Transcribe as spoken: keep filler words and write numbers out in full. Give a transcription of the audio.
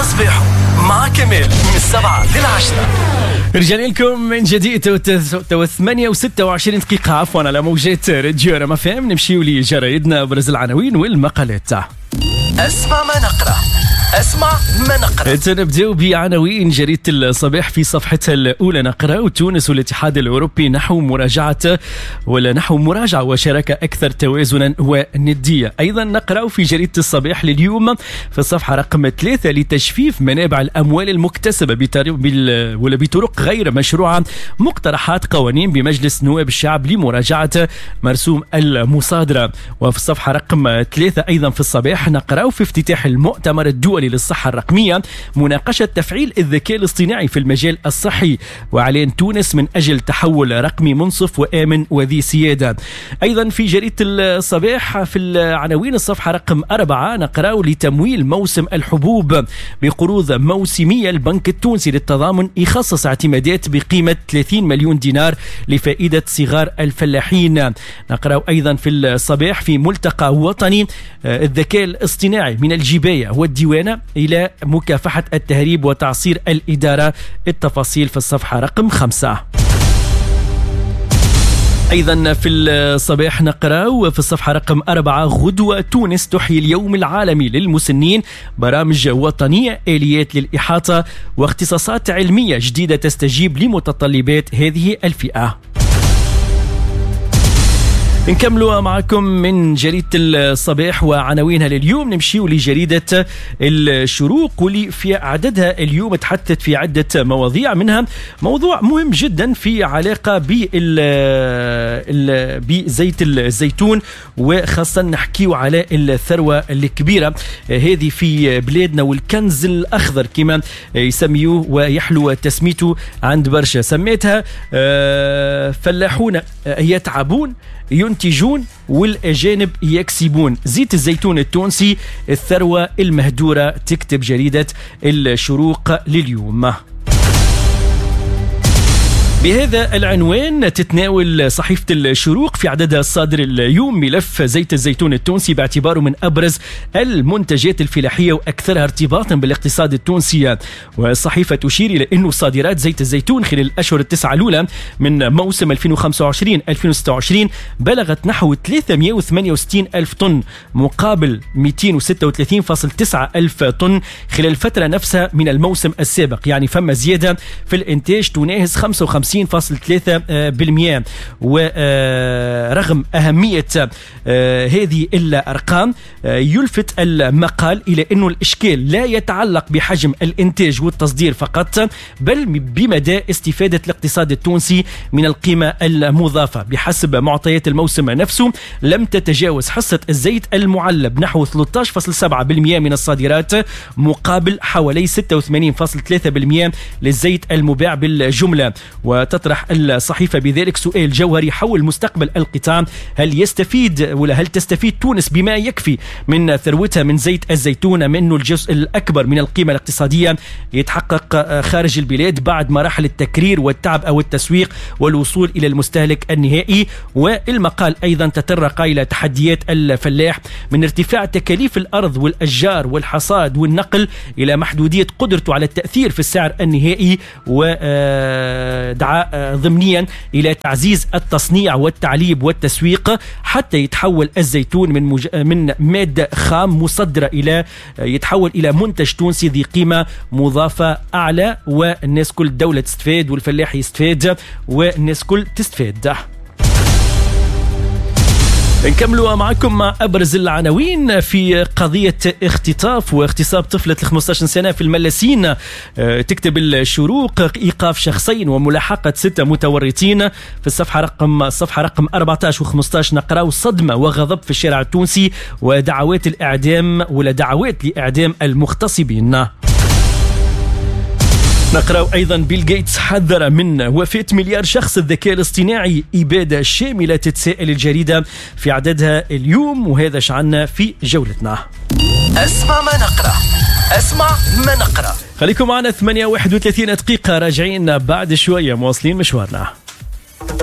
صباحو مع كمال من السبعة للعشرة. رجعنا لكم من جديد تو ثمانية وستة وعشرين دقيقة عفوا على موجات راديو رما فام. نمشيو لجرايدنا برز العناوين والمقالات. اسمع ما نقرأ اسمع ما نقرأ. نبداو بعناوين جريدة الصباح في صفحتها الأولى. نقرأ تونس والاتحاد الأوروبي نحو مراجعة ولا نحو مراجعة وشراكة أكثر توازنا وندية. أيضا نقرأ في جريدة الصباح لليوم في الصفحة رقم ثلاثة لتجفيف منابع الأموال المكتسبة بطرق ولا بطرق غير مشروعة مقترحات قوانين بمجلس نواب الشعب لمراجعة مرسوم المصادرة. وفي الصفحة رقم ثلاثة أيضا في الصباح نقرأ في افتتاح المؤتمر الدولي للصحة الرقمية مناقشة تفعيل الذكاء الاصطناعي في المجال الصحي وإعلان تونس من أجل تحول رقمي منصف وآمن وذي سيادة. أيضا في جريدة الصباح في العناوين الصفحة رقم أربعة نقرأ لتمويل موسم الحبوب بقروض موسمية. البنك التونسي للتضامن يخصص اعتمادات بقيمة ثلاثين مليون دينار لفائدة صغار الفلاحين. نقرأ أيضا في الصباح في ملتقى وطني الذكاء الاصطناعي من الجباية والديوانة إلى مكافحة التهريب وتعصير الإدارة. التفاصيل في الصفحة رقم خمسة. أيضا في الصباح نقرأ في الصفحة رقم أربعة غدوة تونس تحيي اليوم العالمي للمسنين، برامج وطنية، آليات للإحاطة واختصاصات علمية جديدة تستجيب لمتطلبات هذه الفئة. نكملوا معكم من جريدة الصباح وعناوينها لليوم. نمشيو لجريدة الشروق واللي في عددها اليوم تحدثت في عدة مواضيع، منها موضوع مهم جدا في علاقة بزيت الزيتون، وخاصة نحكيو على الثروة الكبيرة هذه في بلادنا والكنز الأخضر كما يسميوه ويحلو تسميته عند برشا. سميتها فلاحون يتعبون ينتجون والأجانب يكسبون، زيت الزيتون التونسي الثروة المهدورة، تكتب جريدة الشروق لليوم. بهذا العنوان تتناول صحيفة الشروق في عددها الصادر اليوم ملف زيت الزيتون التونسي باعتباره من أبرز المنتجات الفلاحية وأكثرها ارتباطا بالاقتصاد التونسي. والصحيفة تشير إلى أن صادرات زيت الزيتون خلال الأشهر التسعة الأولى من موسم ألفين وخمسة وعشرين ألفين وستة وعشرين بلغت نحو ثلاثمئة وثمانية وستين ألف طن مقابل مئتين وستة وثلاثين فاصلة تسعة ألف طن خلال الفترة نفسها من الموسم السابق، يعني فما زيادة في الإنتاج تناهز خمسة وخمسين فاصلة ثلاثة بالمئة. ورغم أهمية هذه الأرقام يلفت المقال إلى أن الإشكال لا يتعلق بحجم الإنتاج والتصدير فقط، بل بمدى استفادة الاقتصاد التونسي من القيمة المضافة. بحسب معطيات الموسم نفسه لم تتجاوز حصة الزيت المعلب نحو ثلاثة عشر فاصلة سبعة بالمئة من الصادرات مقابل حوالي ستة وثمانين فاصلة ثلاثة بالمئة للزيت المباع بالجملة. وتطرح الصحيفة بذلك سؤال جوهري حول مستقبل القطاع، هل يستفيد ولا هل تستفيد تونس بما يكفي من ثروتها من زيت الزيتون، من الجزء الأكبر من القيمة الاقتصادية يتحقق خارج البلاد بعد مراحل التكرير والتعب أو التسويق والوصول إلى المستهلك النهائي. والمقال أيضا تطرق إلى تحديات الفلاح من ارتفاع تكاليف الأرض والأشجار والحصاد والنقل إلى محدودية قدرته على التأثير في السعر النهائي، ودعا ضمنيا إلى تعزيز التصنيع والتعليب والتسويق حتى يتحول الزيتون من مج... من مادة خام مصدرة إلى يتحول إلى منتج تونسي ذي قيمة مضافة أعلى، والناس كل دولة تستفاد والفلاح يستفاد والناس كل تستفاد. نكملوا معكم مع أبرز العناوين في قضية اختطاف واغتصاب طفلة خمسة عشر سنة في الملاسين. تكتب الشروق إيقاف شخصين وملاحقة ستة متورطين. في الصفحة رقم الصفحة رقم أربعة عشر وخمسة عشر نقرأ صدمة وغضب في الشارع التونسي ودعوات الإعدام ولا دعوات لإعدام المغتصبين. نقرأ أيضا بيل غيتس حذر من وفاة مليار شخص، الذكاء الاصطناعي إبادة شاملة، تتساءل الجريدة في عددها اليوم. وهذا شعنا في جولتنا. أسمع ما نقرأ أسمع ما نقرأ. خليكم معنا ثمانية وواحد وثلاثين دقيقة، راجعين بعد شوية مواصلين مشوارنا.